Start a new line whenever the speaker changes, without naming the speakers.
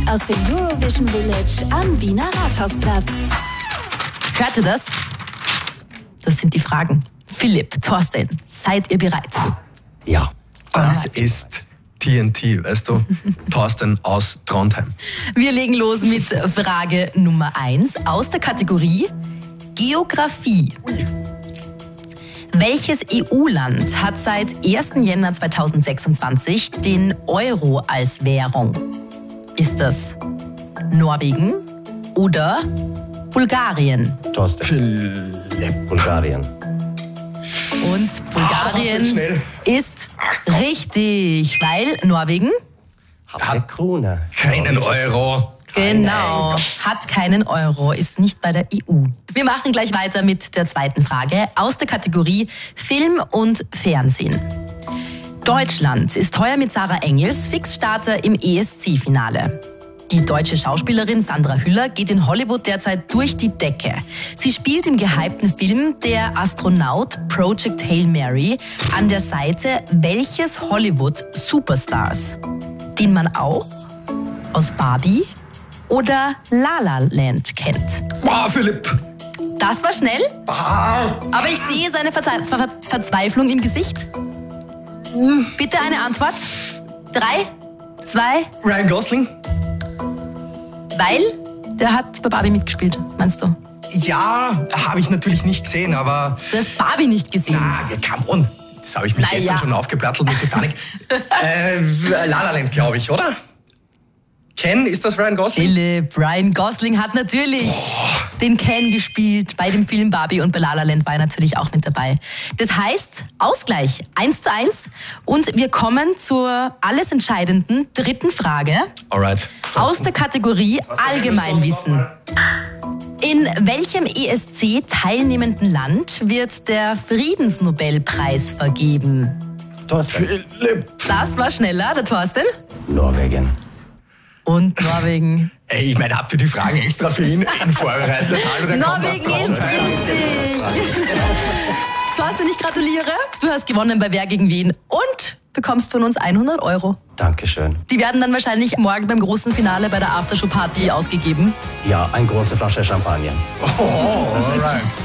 aus dem Eurovision Village am Wiener Rathausplatz.
Hört ihr das? Das sind die Fragen. Philipp, Thorsten, seid ihr bereit?
Ja.
Das ist TNT, weißt du? Thorsten aus Trondheim.
Wir legen los mit Frage Nummer 1 aus der Kategorie Geografie. Welches EU-Land hat seit 1. Jänner 2026 den Euro als Währung? Ist das Norwegen oder Bulgarien?
Thorsten. Bulgarien.
Und Bulgarien ist richtig, weil Norwegen
Hat Krone.
Keinen Euro.
genau hat keinen Euro, ist nicht bei der EU. Wir machen gleich weiter mit der zweiten Frage aus der Kategorie Film und Fernsehen. Deutschland ist heuer mit Sarah Engels Fixstarter im ESC-Finale. Die deutsche Schauspielerin Sandra Hüller geht in Hollywood derzeit durch die Decke. Sie spielt im gehypten Film Der Astronaut Project Hail Mary an der Seite welches Hollywood-Superstars, den man auch aus Barbie oder La La Land kennt.
Philipp.
Das war schnell, aber ich sehe seine Verzweiflung im Gesicht. Bitte eine Antwort. 3, 2,
Ryan Gosling?
weil der hat bei Barbie mitgespielt, meinst du?
Ja, habe ich natürlich nicht gesehen, aber...
Du hast Barbie nicht gesehen.
Come on. Das habe ich mich gestern schon aufgeplattelt mit Titanic. La La Land, glaube ich, oder? Ken, ist das Ryan Gosling?
Philipp, Ryan Gosling hat natürlich den Ken gespielt bei dem Film Barbie und bei La La Land war er natürlich auch mit dabei. Das heißt, Ausgleich 1:1 und wir kommen zur alles entscheidenden dritten Frage
Alright.
aus der Kategorie Allgemeinwissen. In welchem ESC teilnehmenden Land wird der Friedensnobelpreis vergeben?
Thorsten.
Philipp.
Das war schneller, der Thorsten.
Norwegen.
Und Norwegen.
Ey, ich meine, habt ihr die Fragen extra für ihn vorbereitet?
Norwegen ist richtig. Thorsten, ich gratuliere. Du hast gewonnen bei Wer gegen wen und bekommst von uns 100 Euro.
Dankeschön.
Die werden dann wahrscheinlich morgen beim großen Finale bei der Aftershow-Party ausgegeben.
Ja, eine große Flasche Champagner.
Alright.